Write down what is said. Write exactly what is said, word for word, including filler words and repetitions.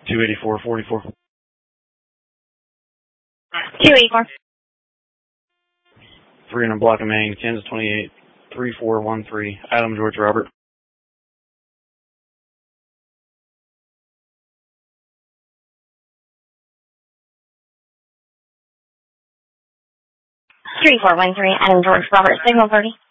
two eighty-four forty-four. two eighty-four. three hundred block of Main, Kansas twenty-eight, three four one three, Adam George Robert. three four one three, Adam George Robert, signal thirty.